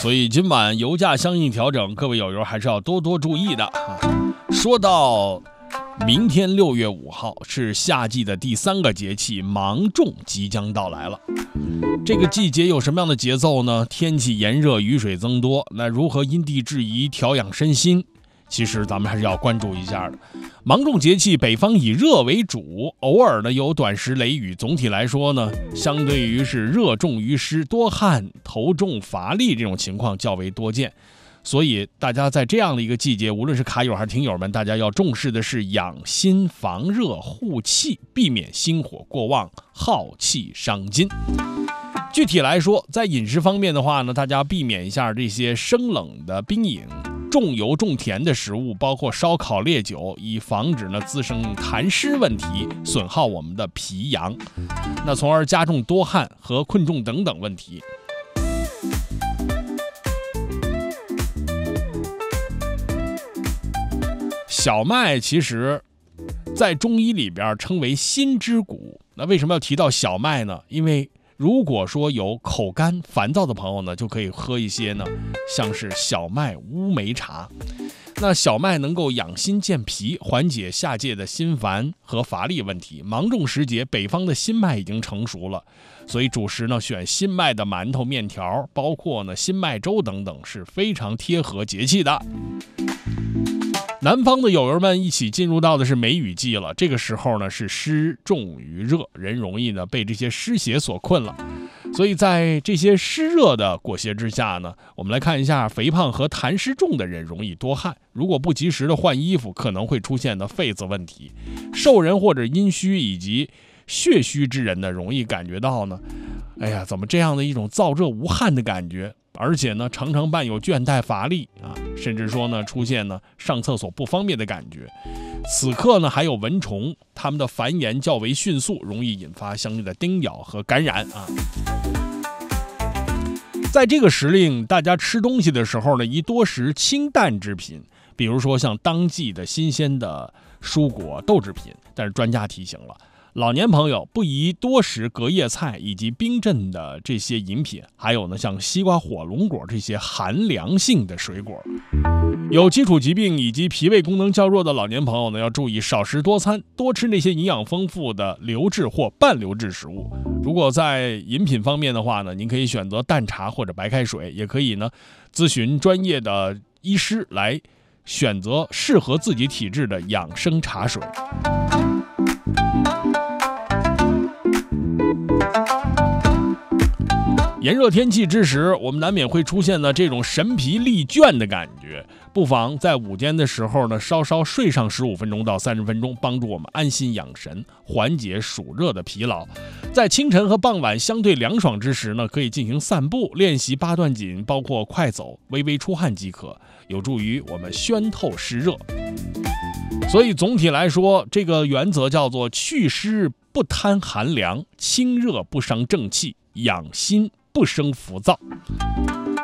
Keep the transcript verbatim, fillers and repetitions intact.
所以今晚油价相应调整，各位友友还是要多多注意的啊。说到明天六月五号是夏季的第三个节气芒种即将到来了。这个季节有什么样的节奏呢？天气炎热，雨水增多，那如何因地制宜调养身心？其实咱们还是要关注一下的。芒种节气北方以热为主，偶尔呢有短时雷雨，总体来说呢，相对于是热重于湿，多汗、头重乏力这种情况较为多见。所以大家在这样的一个季节，无论是卡友还是听友们，大家要重视的是养心防热护气，避免心火过旺，耗气伤筋。具体来说，在饮食方面的话呢，大家避免一下这些生冷的冰饮、重油重甜的食物，包括烧烤、烈酒，以防止呢滋生痰湿问题，损耗我们的脾阳，那从而加重多汗和困重等等问题。小麦其实在中医里边称为心之谷，那为什么要提到小麦呢？因为如果说有口干烦躁的朋友呢，就可以喝一些呢像是小麦乌梅茶。那小麦能够养心健脾，缓解下界的心烦和乏力问题。芒种时节，北方的新麦已经成熟了，所以主食呢选新麦的馒头、面条，包括呢新麦粥等等，是非常贴合节气的。南方的友友们一起进入到的是梅雨季了，这个时候呢是湿重于热，人容易呢被这些湿邪所困了。所以在这些湿热的裹挟之下呢，我们来看一下肥胖和痰湿重的人容易多汗，如果不及时的换衣服，可能会出现的痱子问题。瘦人或者阴虚以及血虚之人呢，容易感觉到呢，哎呀，怎么这样的一种燥热无汗的感觉，而且呢常常伴有倦怠乏力啊，甚至说呢出现呢上厕所不方便的感觉。此刻呢还有蚊虫，它们的繁衍较为迅速，容易引发相应的叮咬和感染啊。在这个时令，大家吃东西的时候呢，宜多食清淡之品，比如说像当季的新鲜的蔬果、豆制品。但是专家提醒了，老年朋友不宜多食隔夜菜以及冰镇的这些饮品，还有呢像西瓜、火龙果这些寒凉性的水果。有基础疾病以及脾胃功能较弱的老年朋友呢，要注意少食多餐，多吃那些营养丰富的流质或半流质食物。如果在饮品方面的话呢，您可以选择淡茶或者白开水，也可以呢咨询专业的医师来选择适合自己体质的养生茶水。炎热天气之时，我们难免会出现呢这种神疲力倦的感觉，不妨在午间的时候呢，稍稍睡上十五分钟到三十分钟，帮助我们安心养神，缓解暑热的疲劳。在清晨和傍晚相对凉爽之时呢，可以进行散步，练习八段锦，包括快走、微微出汗即可，有助于我们宣透湿热。所以总体来说，这个原则叫做祛湿不贪寒凉，清热不伤正气，养心不生浮躁。